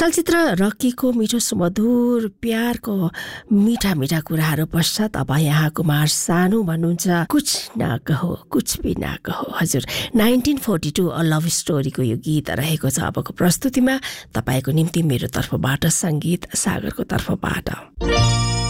चलचित्र रकीको मिठो सुमधुर प्यारको मीठा मीठा कुराहरू पश्चात अब यहाँ कुमार सानु भन्नुहुन्छ कुछ ना कहो कुछ भी ना कहो। हजुर 1942 अ लभ स्टोरीको यो गीत रहेको छ अबको प्रस्तुतिमा। तपाईको निम्ति मेरो तर्फबाट संगीत सागरको तर्फबाट।